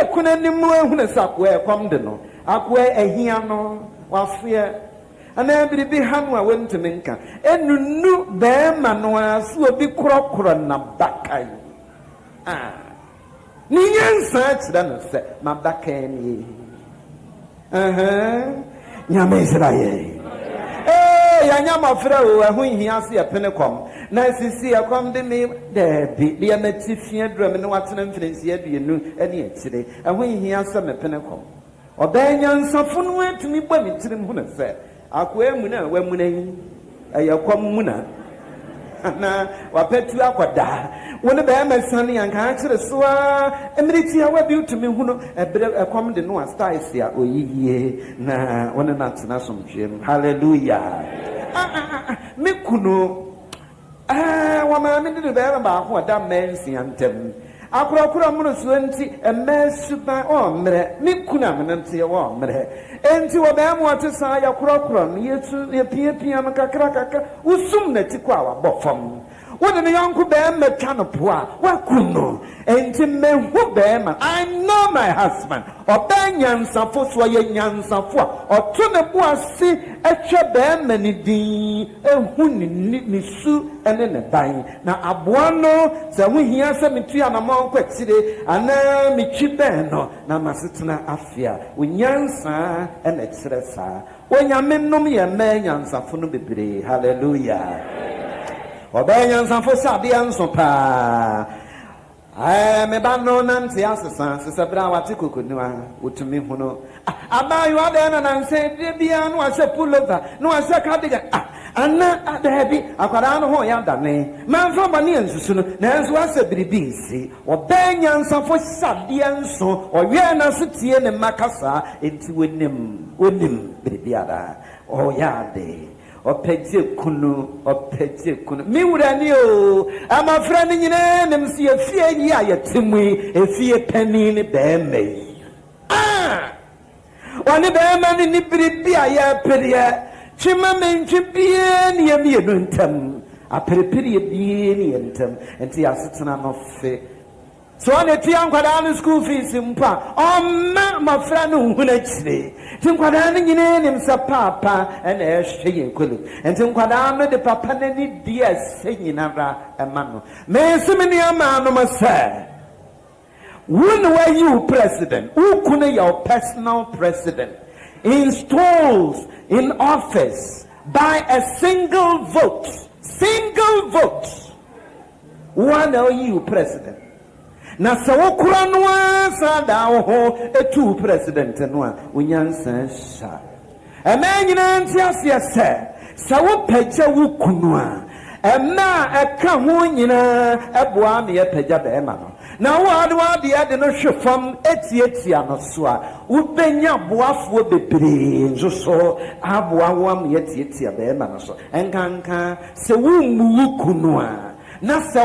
kuna ni mu ehunu sakwe kwam de no akwe ehia no wafie ana biribi hanu a wentime nka enunu be ma no aso obi krokro na bakai ni nyansa kira no se mabakai ni nyame Israel ya nyama fra o ehun hia se e penekom na sisi akwam de me de bi ya matifia drum ne watena mfinansi aduenu ene akire ehun hia se me penekom obenya nsafo no atumi bɔ me tirim hu na sɛ akwa emu na wamu na yi ayakwam mu na na wapatu akoda woni ba ma sane yanka akire so a emiriti a wabi utumi hu no ebre ekwam de no a style a oyiye na woni na tena somhwem hallelujah me kuno wa ma me de ba ba ho da mensi antem akura mun so nti emesuba o mre me kuna me nti wo mre enti wo ba mu atesa ya kura no yetu ye pia no kakra usum na ti kwa wa bofam wode ne yanku ba meka no poa wa kuno enti me hu ba ma I know my husband obanyansafo so ye nyansafo oto ne bo ase etwe ba ma ni din ehu ni su ene ne ban na aboa no se hu hia se metua na ma kwatire ana metwi ben no na masetena afia onyansa ene kire sa onyamennom ye ma nyansafo no bebre hallelujah obanyansafo sabe anso pa me ba no nanti asesa sesa bra wate kokonua otumi hu no abayu ada na nanse de bia no ase pullover no ase kadega ana adabi akwara no ho ya dane manfa bane ansusu no na enso ase biribi nsi obanyansafo sabe anso owe na setie ne makasa enti wonim biribi ada o ya de opeje kunu mi wurani o amafra ni nyine nem si efie yi ayetemu efie pani ni be mai wani be ma ni biribi aya periye chima menchi bie ni yemi enuntam aperepere bie ni entam enti asetena no fe so ane tia nkwada no school fees mpa oma mafra no hu na kire ti nkwada no nyine nim sa papa ena ehwe yenkolu enti nkwada no de papa na ni dia se nyinara ema no me semini ama no masa when were you president who kuna your personal president installed in office by a single vote one are you president na sawo kura no asa da ho etu president no a onyansa sha emanyina ntiase se sawo pagya wukunu a emma eka ho nyina eboa me pagya be ma no na wa de no hwefam etietia no so a ubenya boafo bebre nso so aboa wo me etietia be ma no so enkanka se wumu wukunu a This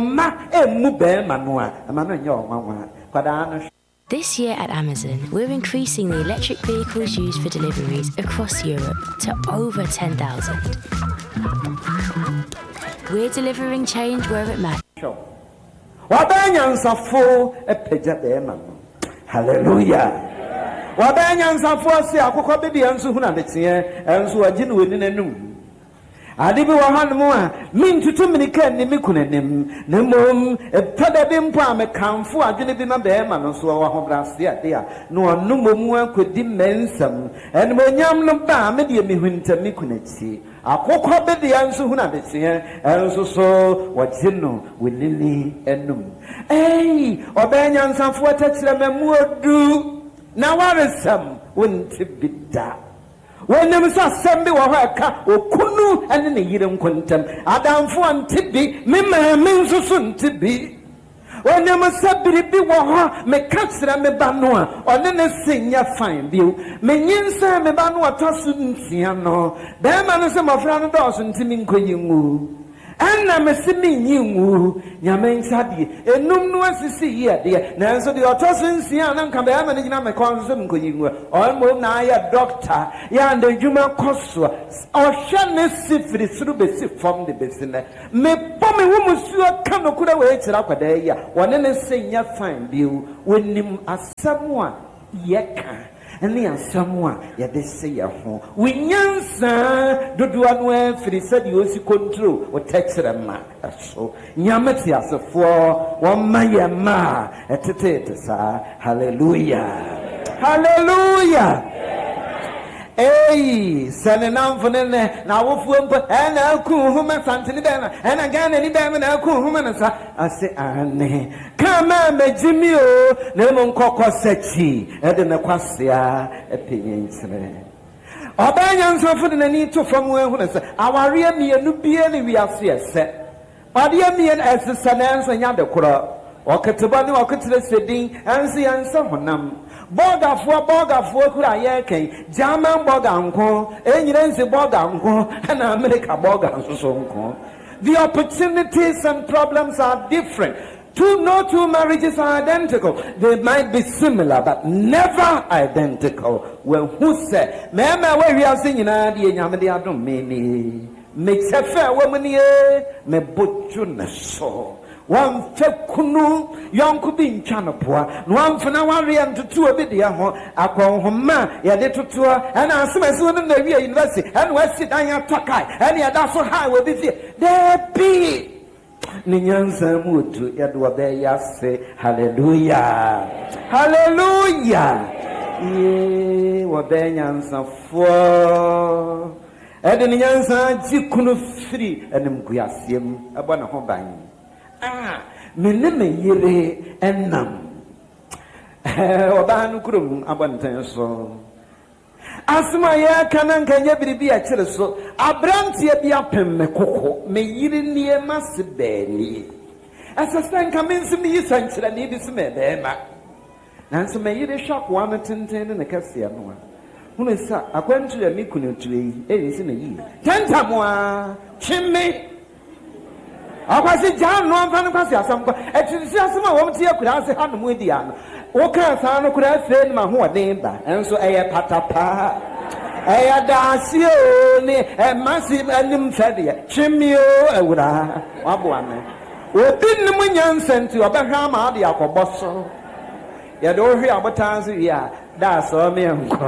year at Amazon, we're increasing the electric vehicles used for deliveries across Europe to over 10,000. We're delivering change where it matters. Hallelujah. Adibi wa hanmu a mintutu minika ni mikunenem na mom tada bi mpo a mekamfo adwene bi na be ma no so wa ho brase ade a no onu momu akodi mensam ene monyam no ba me de mihunta mikunachi akokọ be de anso hu na de tie enso so wajino wenini enum obenya nsanfo atakire memu odu na waresam wonti bida when them assembly waka okunu and ne yire nkontam adamfo antibi me ma menso so ntibi when them sabiri bi wo ha me katsira me ba no a one ne senya fine bi me nyinsa me ba no atosu ntia no be ma no se mafra no do so ntimi nkoyimu anna mesimi nyinwu nyamensadie enum no asisi ye de na enso de otosinsia na nka be ama ne gina me konsum nkoyimu olmo na ya doctor ya ndo juma koso o hwe ne sifiri suru be si from the business me Mommy, woman, sure come no could wait up a day. One and say, ya fine view when him as someone yeka. And then someone, yeah, they say a home. We yansa do one way for the said you also control or text a man. So, Yamati as a four, one my ma, a tete, hallelujah, hallelujah. Hey, sending out for them now, and I'll cool woman, something then, and again, any damn and I'll cool woman. I say, Anne, come on, Jimmy, Lemon Coco Sechi, and then a quasia opinions. Obeying something I need to from where our real me and Nubian we are set. But dear me and as the Sanans and Yadakura, or Catabani or Catabani sitting and see and someone. Boga for could I yake, German boganko, English boganko, and America boganko. The opportunities and problems are different. No two marriages are identical. They might be similar, but never identical. Well, who said, Mama, where we are singing, I don't mean makes a fair woman here, me butchuna so. One fekunu young could be in Chanapua, one for now and to two a bit young, I call home, ya did to tour, and I see my son in the real university, and West sit down your takai, and ya that's so high will be there be Ninyansa Mutu, Edward Beya say, hallelujah, hallelujah, ye were Benyansa for Edinyansa Jikunu free and Mguasium, upon a home. Meneme yere enam obanukrum abantenso asma ya kanan kanya biribi a kire so abrantie bia pemme kokko me yire nie masebeni asasan kamensi mi yisankira ne bi sme bema nanso me yire hwakwa no tenten ne kase no hunu sa akwantu ya mikunutu yi eri si na yi tantamwa chimme akwasi jan no amfa no kwasi asampa etisi asema wo mtie kura ase hanu mu di ano wo kan san no kura fe ni ma ho oden ba enso eye patapa eye daasi o ni masi anim fede chimio ewura wabo ame obi ni mu nyansenti obehwa ma ade akoboso ye do hwe abotanzi ya da so me enko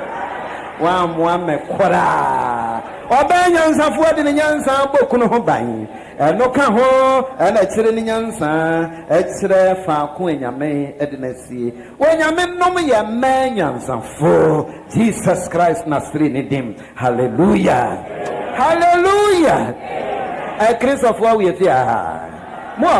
wa mo ame kora obenyansafu ade ni nyansa boku no ho ban no ka ho na kire ni nyansa kire fa ko enyame edinasi onyame nom ye manyansafu Jesus Christ Nazarene dim hallelujah hallelujah Christopher we here mo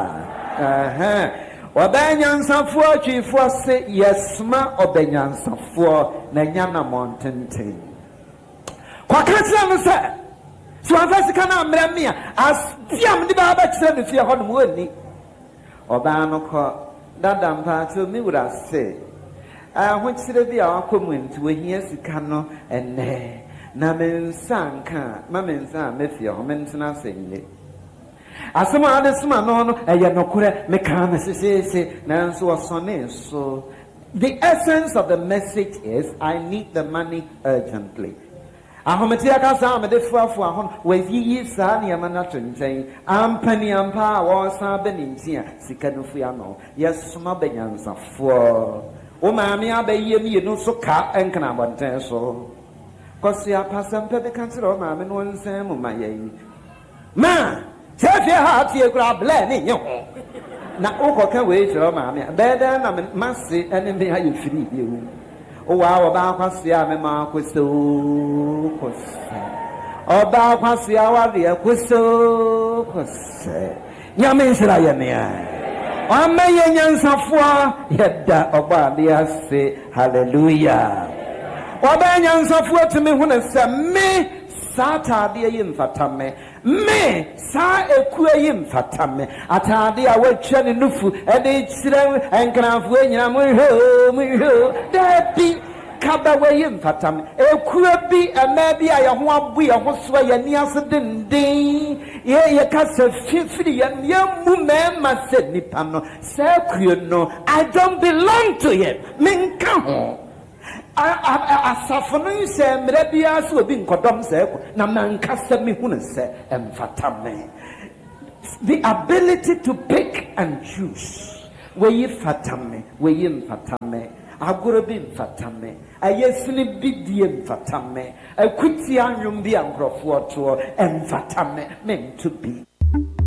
ba obenyansafu atwifo se yesma obenyansafu na nyana montenten kwa kansa no se so afasi kana amramia asiam de baba kire no fie ho no woni oba no ko dadampa to mi wura se ho kire bi a akomunti wo hia sika no enne na mensanka ma mensa mefie ho mentena senye asema ade sema no eye nokure me kan sese na so osone so the essence of the message is I need the money urgently. Ahometia kasa me de fuafu ahon we yi sa ne ma na tenten ampani ampa wo sa benintia sika no fu ya no yesoma benyansa fo o ma me abaye mi no so ka enkana bonten so kosi apasam pe be kansero ma me no nsem ma yeyi ma chefe ha tie kura ble ni nye ho na ukoka we jiro ma me beda na masi ene me ha yefiri bi hu o wa oba kwase a me ma kwaso kwase oba kwase a wa de kwaso kwase nyame nsira ye ne a amaye nyansafo yeda oba de ase hallelujah oba nyansafo tumi hu ne se me satade ye mfatame me sa ekue yi mfatame atade a watwa ne nufu e de kire enkranfo enyina mu ho da bi kaba we yi mfatame ekue bi ema bi a ye ho abu ye ho so ye ni ase denden ye kasa fifiri ye mu me ma se nipa no sa ekue no I don't belong to him menka ho asafonu se mrebia so obi nkodom se na mankasa mi hunu se emfatame The ability to pick and choose. Weye fatame, weye mfatame, agoro bi mfatame, ayesini bi die mfatame, akwiti anwum bi ankrofo to mfatame, meant to be.